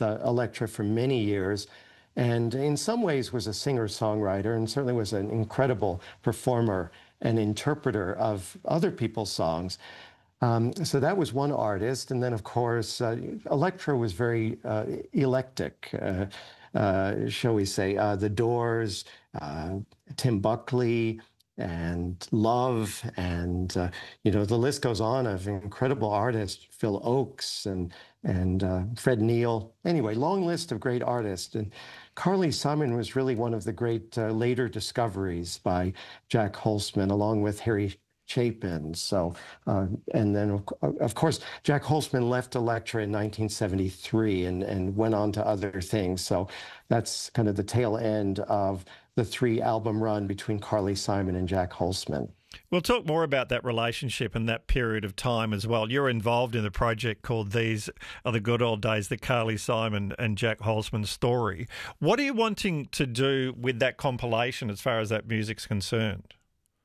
Elektra for many years, and in some ways was a singer-songwriter, and certainly was an incredible performer and interpreter of other people's songs. So that was one artist. And then, of course, Elektra was very eclectic, shall we say. The Doors, Tim Buckley, and Love, and the list goes on of incredible artists, Phil Ochs and Fred Neil. Anyway, long list of great artists. And Carly Simon was really one of the great later discoveries by Jac Holzman, along with Harry Chapin. So, and then of course, Jac Holzman left Elektra in 1973 and went on to other things. So that's kind of the tail end of the 3-album run between Carly Simon and Jac Holzman. We'll talk more about that relationship and that period of time as well. You're involved in a project called These Are the Good Old Days, the Carly Simon and Jac Holzman story. What are you wanting to do with that compilation as far as that music's concerned?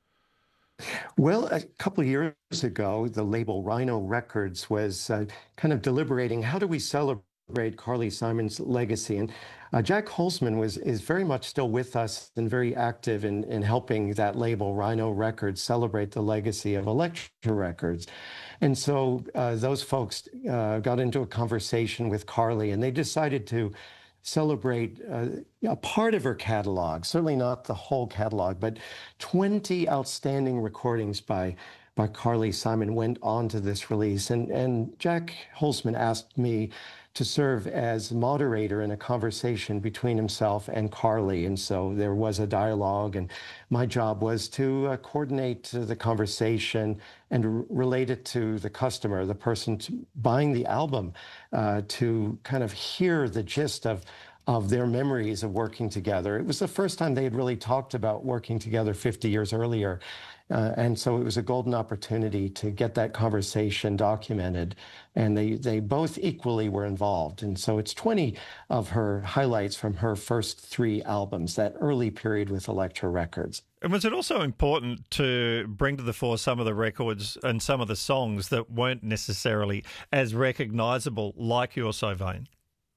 Well, a couple of years ago, the label Rhino Records was kind of deliberating, how do we celebrate Carly Simon's legacy? And Jac Holzman is very much still with us and very active in helping that label, Rhino Records, celebrate the legacy of Elektra Records. And so those folks got into a conversation with Carly, and they decided to celebrate a part of her catalog, certainly not the whole catalog, but 20 outstanding recordings by Carly Simon went on to this release. And Jac Holzman asked me to serve as moderator in a conversation between himself and Carly. And so there was a dialogue, and my job was to coordinate the conversation and relate it to the customer, the person buying the album, to kind of hear the gist of their memories of working together. It was the first time they had really talked about working together 50 years earlier. And so it was a golden opportunity to get that conversation documented. And they both equally were involved. And so it's 20 of her highlights from her first 3 albums, that early period with Elektra Records. And was it also important to bring to the fore some of the records and some of the songs that weren't necessarily as recognizable, like You're So Vain?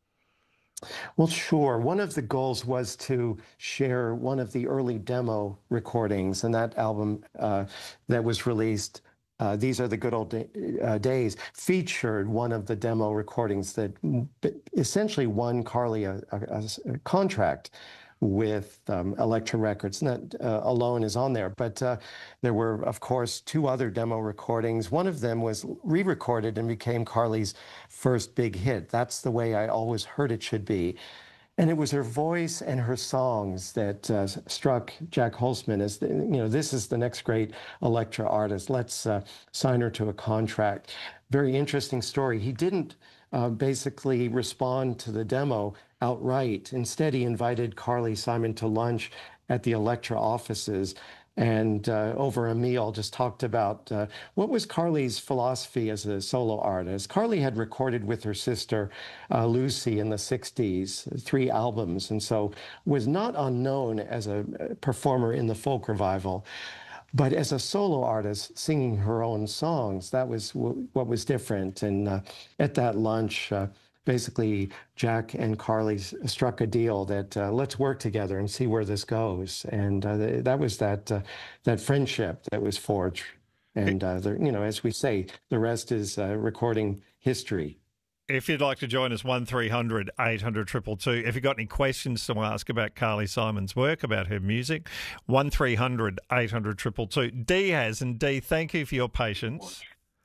Well, sure. One of the goals was to share one of the early demo recordings, and that album that was released, These Are the Good Old Days, featured one of the demo recordings that essentially won Carly a contract with Elektra Records. And that alone is on there. But there were, of course, 2 other demo recordings. One of them was re-recorded and became Carly's first big hit. That's the way I always heard it should be. And it was her voice and her songs that struck Jac Holzman as, this is the next great Elektra artist. Let's sign her to a contract. Very interesting story. He didn't basically respond to the demo outright. Instead, he invited Carly Simon to lunch at the Elektra offices, and over a meal just talked about what was Carly's philosophy as a solo artist. Carly had recorded with her sister Lucy in the 60s, 3 albums, and so was not unknown as a performer in the folk revival. But as a solo artist, singing her own songs, that was what was different. And at that lunch, basically, Jac and Carly struck a deal that let's work together and see where this goes. And that was that friendship that was forged. And, as we say, the rest is recording history. If you'd like to join us, 1300 800 222. If you've got any questions to ask about Carly Simon's work, about her music, 1300 800 222. Dee has, and Dee, thank you for your patience.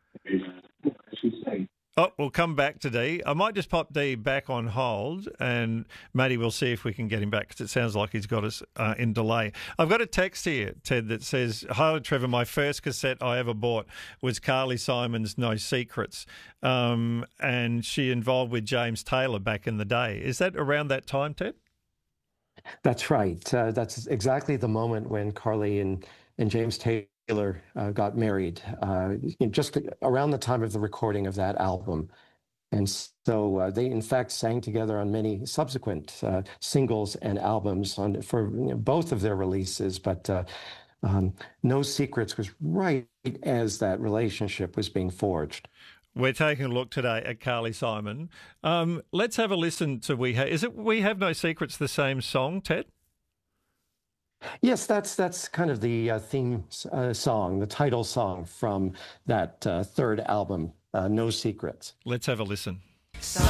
Oh, we'll come back to Dee. I might just pop Dee back on hold, and Matty, we'll see if we can get him back, because it sounds like he's got us in delay. I've got a text here, Ted, that says, "Hi, Trevor, my first cassette I ever bought was Carly Simon's No Secrets, and she involved with James Taylor back in the day." Is that around that time, Ted? That's right. That's exactly the moment when Carly and James Taylor got married, just around the time of the recording of that album. And so they, in fact, sang together on many subsequent singles and albums for both of their releases. But No Secrets was right as that relationship was being forged. We're taking a look today at Carly Simon. Let's have a listen to Is it We Have No Secrets the same song, Ted? Yes, that's kind of the theme song, the title song from that third album, No Secrets. Let's have a listen.